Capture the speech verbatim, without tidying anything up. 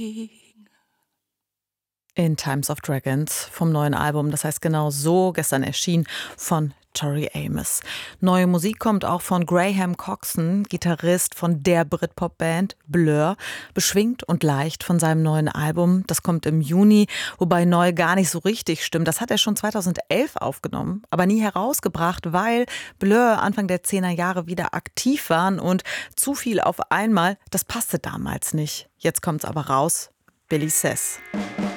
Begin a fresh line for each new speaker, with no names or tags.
In Times of Dragons vom neuen Album, das heißt genau so, gestern erschien von Tori Amos. Neue Musik kommt auch von Graham Coxon, Gitarrist von der Britpop-Band Blur, beschwingt und leicht von seinem neuen Album. Das kommt im Juni, wobei neu gar nicht so richtig stimmt. Das hat er schon zweitausendelf aufgenommen, aber nie herausgebracht, weil Blur Anfang der zehner Jahre wieder aktiv waren und zu viel auf einmal, das passte damals nicht. Jetzt kommt's aber raus. Billy Says.